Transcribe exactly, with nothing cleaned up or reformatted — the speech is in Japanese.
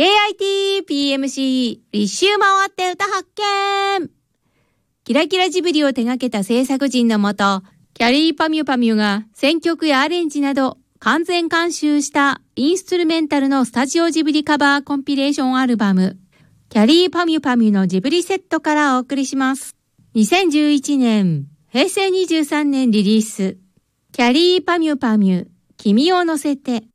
ケーアイティーピーエムシー 立秋回って歌発見。キラキラジブリを手掛けた制作陣のもと、キャリーパミュパミュが選曲やアレンジなど完全監修したインストゥルメンタルのスタジオジブリカバーコンピレーションアルバム、キャリーパミュパミュのジブリセットからお送りします。にせんじゅういちねん、へいせいにじゅうさんねんリリース、キャリーパミュパミュ、君を乗せて。